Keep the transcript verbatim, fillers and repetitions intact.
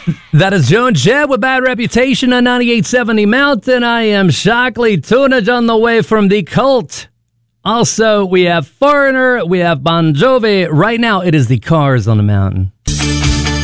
That is Joan Jett with Bad Reputation on ninety-eight seventy Mountain. I am Shockley Tunage on the way from The Cult. Also, we have Foreigner, we have Bon Jovi. Right now, it is the Cars on the Mountain.